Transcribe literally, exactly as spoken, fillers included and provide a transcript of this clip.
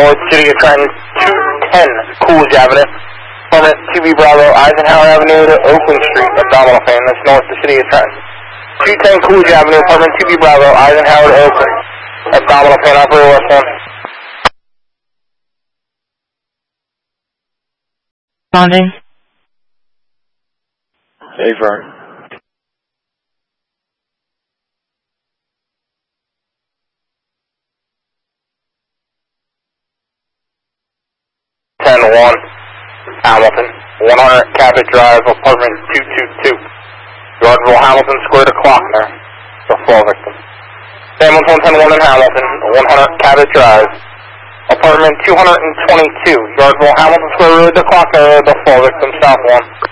North City of Trenton, two ten Coolidge Avenue. Apartment two B Bravo, Eisenhower Avenue to Oakland Street, abdominal pain. That's north of the City of Trenton. two ten Coolidge Avenue, apartment two B Bravo, Eisenhower to Oakland. Abdominal pain, operator West one. Responding. Hey, Vern. ten one, Hamilton, one hundred Cabot Drive, apartment two two two. Yardville, Hamilton, square to Clockner, the fall victim. Ambulance one ten one in Hamilton, one hundred Cabot Drive, apartment two twenty-two. Yardville, Hamilton, square road to Clockner, the fall victim, south one.